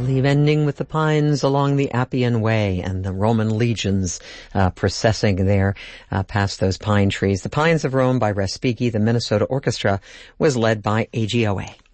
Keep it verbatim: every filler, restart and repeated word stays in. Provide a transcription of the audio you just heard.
believe ending with the pines along the Appian Way and the Roman legions uh, processing there uh, past those pine trees. The Pines of Rome by Respighi. The Minnesota Orchestra was led by A G O A.